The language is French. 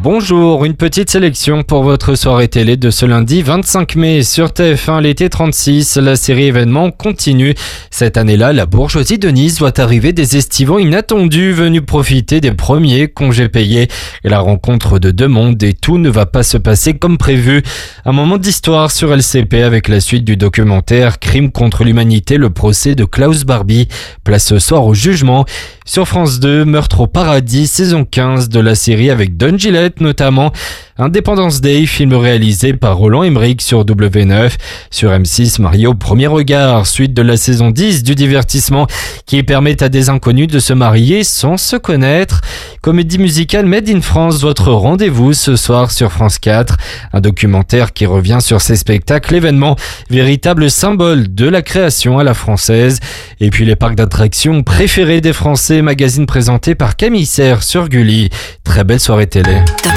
Bonjour, une petite sélection pour votre soirée télé de ce lundi 25 mai. Sur TF1, l'été 36, la série événement continue. Cette année-là, la bourgeoisie de Nice voit arriver des estivants inattendus venus profiter des premiers congés payés. Et la rencontre de deux mondes et tout ne va pas se passer comme prévu. Un moment d'histoire sur LCP avec la suite du documentaire Crime contre l'humanité, le procès de Klaus Barbie. Place ce soir au jugement. Sur France 2, Meurtre au paradis, saison 15 de la série avec Don Gillette notamment. Independence Day, film réalisé par Roland Emmerich sur W9. Sur M6, Marié au premier regard, suite de la saison 10 du divertissement qui permet à des inconnus de se marier sans se connaître. Comédie musicale Made in France, votre rendez-vous ce soir sur France 4. Un documentaire qui revient sur ces spectacles, événements, véritable symbole de la création à la française. Et puis les parcs d'attractions préférés des Français, magazine présenté par Camille Serre sur Gulli. Très belle soirée télé.